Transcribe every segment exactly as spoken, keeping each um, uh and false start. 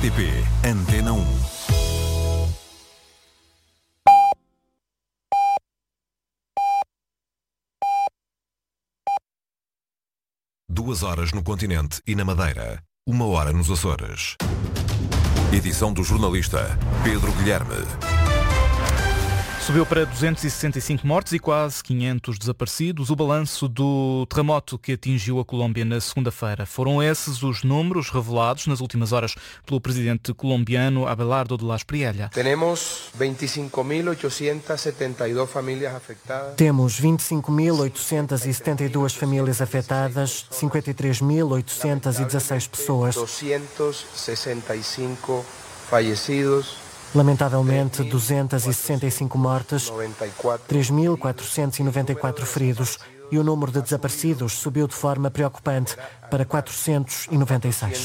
R T P Antena um. Duas horas no continente e na Madeira. Uma hora nos Açores. Edição do jornalista Pedro Guilherme. Subiu para duzentos e sessenta e cinco mortos e quase quinhentos desaparecidos o balanço do terremoto que atingiu a Colômbia na segunda-feira. Foram esses os números revelados nas últimas horas pelo presidente colombiano Abelardo de la Espriella. Temos vinte e cinco mil oitocentas e setenta e duas famílias afetadas. Temos vinte e cinco mil oitocentas e setenta e duas famílias afetadas, cinquenta e três mil oitocentas e dezasseis pessoas. duzentos e sessenta e cinco falecidos. Lamentavelmente, duzentas e sessenta e cinco mortes, três mil quatrocentos e noventa e quatro feridos e o número de desaparecidos subiu de forma preocupante para quatrocentos e noventa e seis.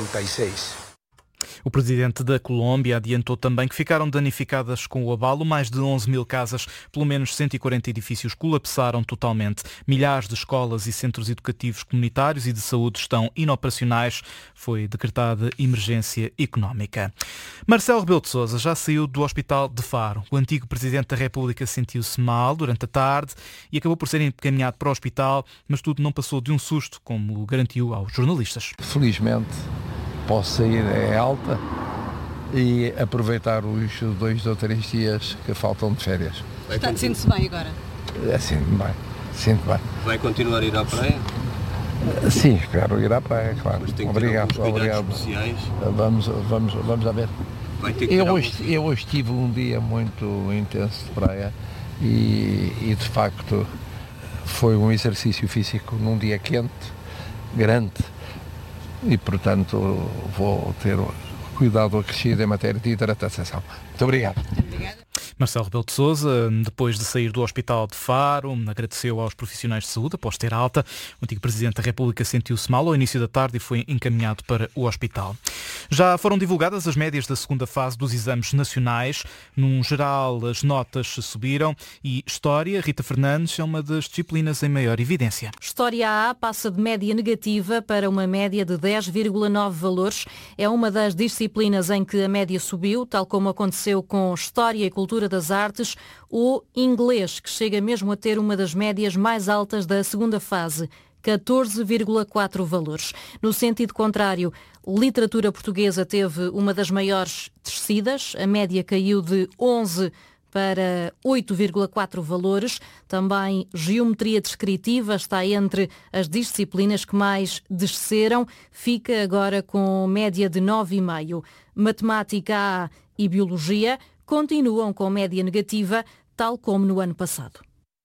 O presidente da Colômbia adiantou também que ficaram danificadas com o abalo mais de onze mil casas, pelo menos cento e quarenta edifícios colapsaram totalmente. Milhares de escolas e centros educativos comunitários e de saúde estão inoperacionais. Foi decretada emergência económica. Marcelo Rebelo de Sousa já saiu do hospital de Faro. O antigo presidente da República sentiu-se mal durante a tarde e acabou por ser encaminhado para o hospital, mas tudo não passou de um susto, como garantiu aos jornalistas. Felizmente posso sair em alta e aproveitar os dois ou três dias que faltam de férias. Portanto, sente-se bem agora? É, sinto bem, sinto bem. Vai continuar a ir à praia? Sim, espero ir à praia, claro. Mas tem que obrigado, ter obrigado. especiais. Vamos, vamos, vamos a ver. Vai ter que eu, ter hoje, eu hoje tive um dia muito intenso de praia e, e de facto foi um exercício físico num dia quente, grande. E, portanto, vou ter cuidado acrescido em matéria de hidratação. Muito obrigado. Obrigada. Marcelo Rebelo de Sousa, depois de sair do hospital de Faro, agradeceu aos profissionais de saúde após ter alta. O antigo presidente da República sentiu-se mal ao início da tarde e foi encaminhado para o hospital. Já foram divulgadas as médias da segunda fase dos exames nacionais. Num geral, as notas subiram e História, Rita Fernandes, é uma das disciplinas em maior evidência. História A passa de média negativa para uma média de dez vírgula nove valores. É uma das disciplinas em que a média subiu, tal como aconteceu com História e Cultura das Artes, ou Inglês, que chega mesmo a ter uma das médias mais altas da segunda fase, catorze vírgula quatro valores. No sentido contrário, Literatura Portuguesa teve uma das maiores descidas, a média caiu de onze para oito vírgula quatro valores. Também Geometria Descritiva está entre as disciplinas que mais desceram, fica agora com média de nove vírgula cinco. Matemática A e Biologia continuam com média negativa, tal como no ano passado.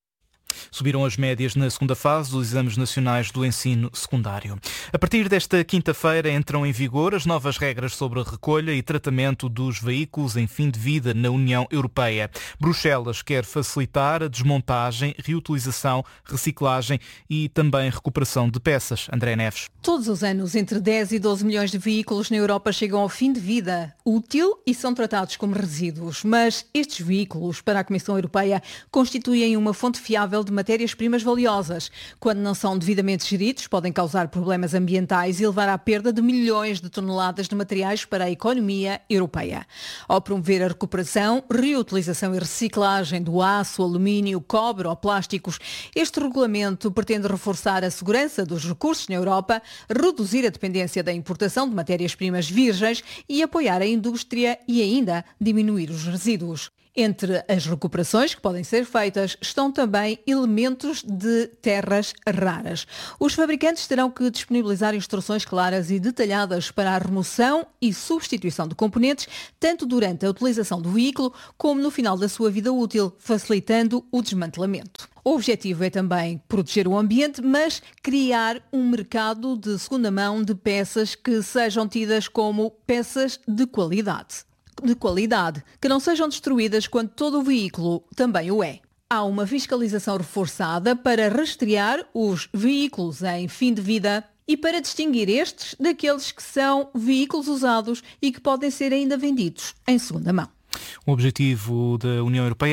Subiram as médias na segunda fase dos exames nacionais do ensino secundário. A partir desta quinta-feira entram em vigor as novas regras sobre a recolha e tratamento dos veículos em fim de vida na União Europeia. Bruxelas quer facilitar a desmontagem, reutilização, reciclagem e também recuperação de peças. André Neves. Todos os anos, entre dez e doze milhões de veículos na Europa chegam ao fim de vida útil e são tratados como resíduos. Mas estes veículos, para a Comissão Europeia, constituem uma fonte fiável de matérias-primas valiosas. Quando não são devidamente geridos, podem causar problemas ambientais e levar à perda de milhões de toneladas de materiais para a economia europeia. Ao promover a recuperação, reutilização e reciclagem do aço, alumínio, cobre ou plásticos, este regulamento pretende reforçar a segurança dos recursos na Europa, reduzir a dependência da importação de matérias-primas virgens e apoiar a indústria e ainda diminuir os resíduos. Entre as recuperações que podem ser feitas estão também elementos de terras raras. Os fabricantes terão que disponibilizar instruções claras e detalhadas para a remoção e substituição de componentes, tanto durante a utilização do veículo como no final da sua vida útil, facilitando o desmantelamento. O objetivo é também proteger o ambiente, mas criar um mercado de segunda mão de peças que sejam tidas como peças de qualidade. de qualidade, que não sejam destruídas quando todo o veículo também o é. Há uma fiscalização reforçada para rastrear os veículos em fim de vida e para distinguir estes daqueles que são veículos usados e que podem ser ainda vendidos em segunda mão. O objetivo da União Europeia é garantir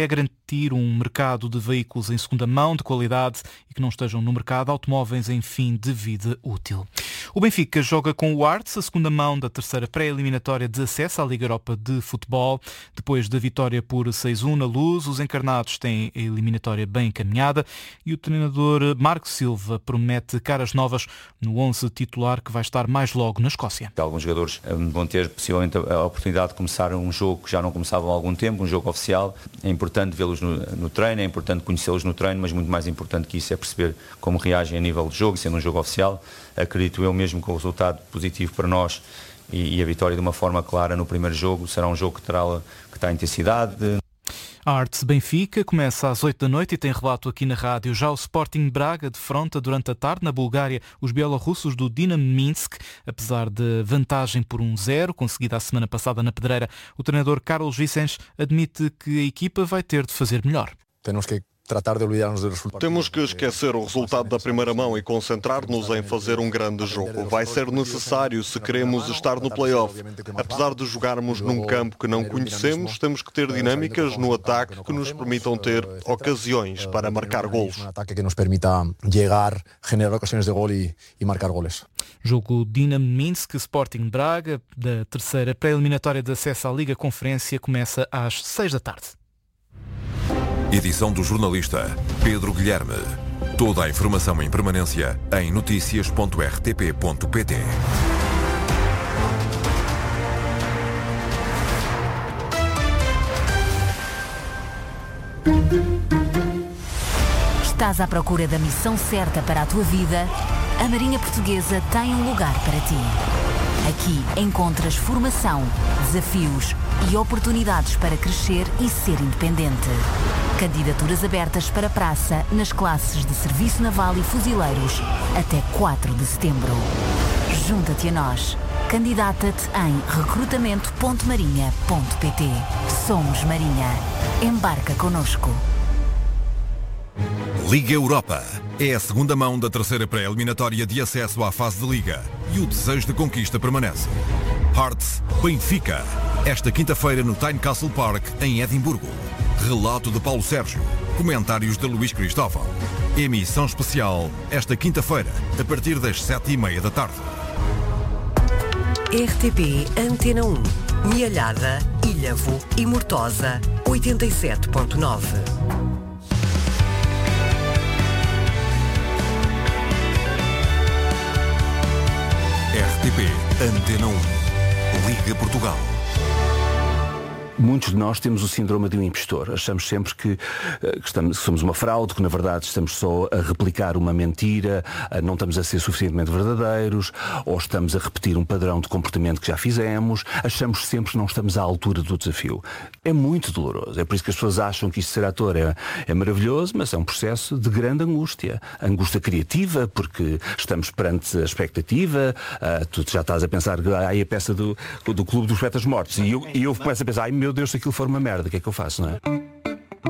garantir um mercado de veículos em segunda mão, de qualidade e que não estejam no mercado automóveis em fim de vida útil. O Benfica joga com o Arts, a segunda mão da terceira pré-eliminatória de acesso à Liga Europa de Futebol. Depois da vitória por seis a um na Luz, os encarnados têm a eliminatória bem encaminhada e o treinador Marco Silva promete caras novas no onze titular que vai estar mais logo na Escócia. Alguns jogadores vão ter possivelmente a oportunidade de começar um jogo que já não começavam há algum tempo, um jogo oficial. É importante vê-los no, no treino, é importante conhecê-los no treino, mas muito mais importante que isso é perceber como reagem a nível de jogo, sendo um jogo oficial. Acredito eu mesmo que o resultado positivo para nós e, e a vitória de uma forma clara no primeiro jogo será um jogo que terá, que terá intensidade. A Arts Benfica começa às oito da noite e tem relato aqui na rádio. Já o Sporting Braga defronta durante a tarde na Bulgária os bielorrussos do Dinamo Minsk. Apesar de vantagem por um zero, conseguida a semana passada na Pedreira, o treinador Carlos Vicens admite que a equipa vai ter de fazer melhor. Temos que tratar de olvidarmos do resultado. Temos que esquecer o resultado da primeira mão e concentrar-nos em fazer um grande jogo. Vai ser necessário se queremos estar no play-off. Apesar de jogarmos num campo que não conhecemos, temos que ter dinâmicas no ataque que nos permitam ter ocasiões para marcar golos. Um ataque que nos permita chegar, generar ocasiões de gol e, e marcar goles. Jogo Dinamo Minsk, Sporting Braga, da terceira pré-eliminatória de acesso à Liga Conferência, começa às seis da tarde. Edição do jornalista Pedro Guilherme. Toda a informação em permanência em notícias ponto r t p ponto p t. Estás à procura da missão certa para a tua vida? A Marinha Portuguesa tem um lugar para ti. Aqui encontras formação, desafios e oportunidades para crescer e ser independente. Candidaturas abertas para praça nas classes de Serviço Naval e Fuzileiros até quatro de setembro. Junta-te a nós. Candidata-te em recrutamento ponto marinha ponto p t. Somos Marinha. Embarca connosco. Liga Europa. É a segunda mão da terceira pré-eliminatória de acesso à fase de Liga e o desejo de conquista permanece. Hearts Benfica. Esta quinta-feira no Tynecastle Park, em Edimburgo. Relato de Paulo Sérgio. Comentários de Luís Cristóvão. Emissão especial esta quinta-feira, a partir das sete e meia da tarde. R T P Antena um. Mialhada, Ilhavo e Mortosa, oitenta e sete ponto nove. R T P Antena um. Liga Portugal. Muitos de nós temos o síndrome de um impostor. Achamos sempre que, que estamos, somos uma fraude, que na verdade estamos só a replicar uma mentira, não estamos a ser suficientemente verdadeiros, ou estamos a repetir um padrão de comportamento que já fizemos. Achamos sempre que não estamos à altura do desafio. É muito doloroso. É por isso que as pessoas acham que isto de ser ator é, é maravilhoso, mas é um processo de grande angústia. Angústia criativa, porque estamos perante a expectativa. Uh, tu já estás a pensar, ah, aí a peça do, do Clube dos Poetas Mortos. E eu, e eu começo a pensar, ai meu Deus, se aquilo for uma merda, o que é que eu faço, não é?